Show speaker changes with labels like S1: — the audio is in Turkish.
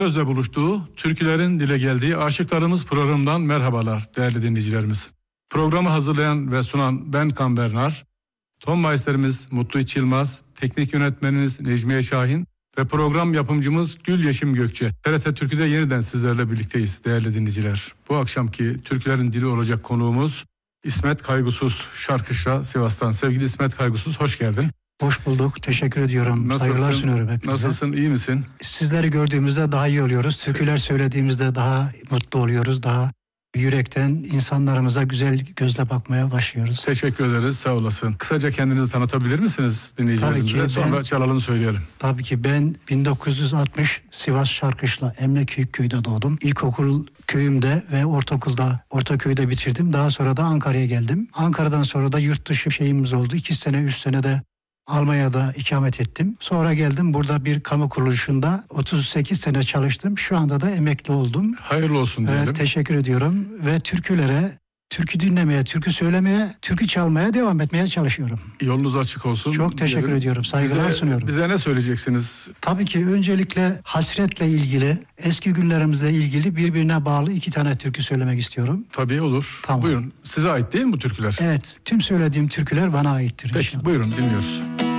S1: Sözle buluştuğu, türkülerin dile geldiği Aşıklarımız programından merhabalar değerli dinleyicilerimiz. Programı hazırlayan ve sunan ben Kan Bernar, ton maisterimiz Mutlu İç Yılmaz, teknik yönetmenimiz Necmiye Şahin ve program yapımcımız Gül Yeşim Gökçe. TRT Türkü'de yeniden sizlerle birlikteyiz değerli dinleyiciler. Bu akşamki türkülerin dili olacak konuğumuz İsmet Kaygusuz, Şarkışla Sivas'tan. Sevgili İsmet Kaygusuz, hoş geldin.
S2: Hoş bulduk. Teşekkür ediyorum.
S1: Nasılsın?
S2: Saygılar sunuyorum hepinize.
S1: Nasılsın? İyi misin?
S2: Sizleri gördüğümüzde daha iyi oluyoruz. Türküler söylediğimizde daha mutlu oluyoruz. Daha yürekten insanlarımıza güzel gözle bakmaya başlıyoruz.
S1: Teşekkür ederiz. Sağ olasın. Kısaca kendinizi tanıtabilir misiniz dinleyicilerimize?
S2: Tabii ki.
S1: Sonra çalalım söyleyelim.
S2: Tabii ki ben 1960 Sivas Şarkışla Emlaköy'de köyde doğdum. İlkokul köyümde ve Ortaköy'de bitirdim. Daha sonra da Ankara'ya geldim. Ankara'dan sonra da yurt dışı şeyimiz oldu. 2 sene 3 sene de Almanya'da ikamet ettim. Sonra geldim, burada bir kamu kuruluşunda 38 sene çalıştım. Şu anda da emekli oldum.
S1: Hayırlı olsun diyelim.
S2: Teşekkür ediyorum ve türkülere, türkü dinlemeye, türkü söylemeye, türkü çalmaya devam etmeye çalışıyorum.
S1: Yolunuz açık olsun.
S2: Çok teşekkür
S1: diyelim.
S2: ediyorum. Saygılar sunuyorum.
S1: Bize ne söyleyeceksiniz?
S2: Tabii ki öncelikle hasretle ilgili, eski günlerimizle ilgili birbirine bağlı 2 tane türkü söylemek istiyorum.
S1: Tabii olur.
S2: Tamam.
S1: Buyurun. Size ait değil mi bu türküler?
S2: Evet, tüm söylediğim türküler bana aittir.
S1: Peki
S2: inşallah.
S1: buyurun dinliyoruz.